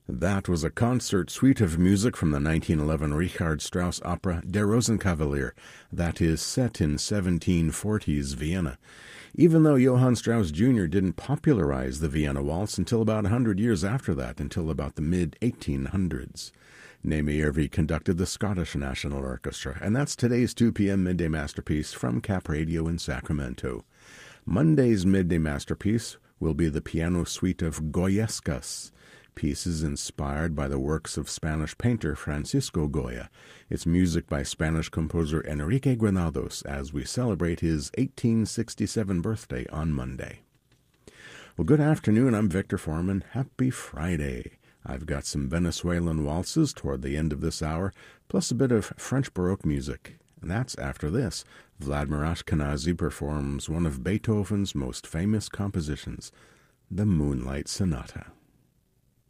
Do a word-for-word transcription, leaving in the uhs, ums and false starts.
That was a concert suite of music from the nineteen eleven Richard Strauss opera Der Rosenkavalier, that is set in seventeen forties Vienna. Even though Johann Strauss Junior didn't popularize the Vienna Waltz until about one hundred years after that, until about the mid eighteen hundreds. Némi Ervy conducted the Scottish National Orchestra, and that's today's two p.m. Midday Masterpiece from Cap Radio in Sacramento. Monday's Midday Masterpiece will be the piano suite of Goyescas, pieces inspired by the works of Spanish painter Francisco Goya. It's music by Spanish composer Enrique Granados as we celebrate his eighteen sixty-seven birthday on Monday. Well, good afternoon. I'm Victor Foreman. Happy Friday. I've got some Venezuelan waltzes toward the end of this hour, plus a bit of French Baroque music. And that's after this. Vladimir Ashkenazy performs one of Beethoven's most famous compositions, the Moonlight Sonata.